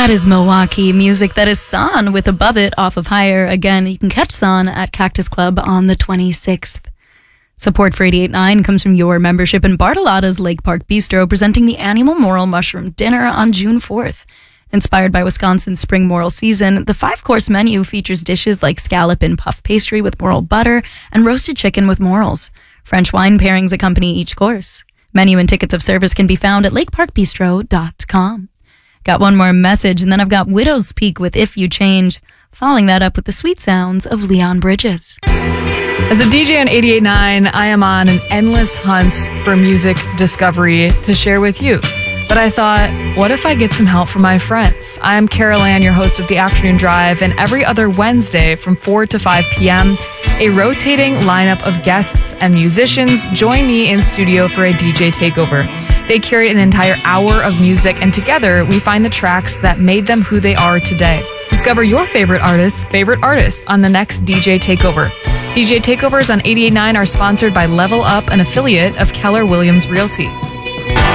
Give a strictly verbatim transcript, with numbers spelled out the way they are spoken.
That is Milwaukee music. That is San with Above It off of Higher. Again, you can catch San at Cactus Club on the twenty-sixth. Support for eighty-eight point nine comes from your membership in Bartolotta's Lake Park Bistro, presenting the annual Morel Mushroom Dinner on June fourth. Inspired by Wisconsin's spring morel season, the five-course menu features dishes like scallop and puff pastry with morel butter and roasted chicken with morels. French wine pairings accompany each course. Menu and tickets of service can be found at lake park bistro dot com. Got one more message, and then I've got Widow's Peak with If You Change, following that up with the sweet sounds of Leon Bridges. As a D J on eighty-eight point nine, I am on an endless hunt for music discovery to share with you. But I thought, what if I get some help from my friends? I'm Carol Ann, your host of The Afternoon Drive, and every other Wednesday from four to five p.m., a rotating lineup of guests and musicians join me in studio for a D J takeover. They curate an entire hour of music, and together we find the tracks that made them who they are today. Discover your favorite artist's favorite artist on the next D J Takeover. D J Takeovers on eighty-eight point nine are sponsored by Level Up, an affiliate of Keller Williams Realty.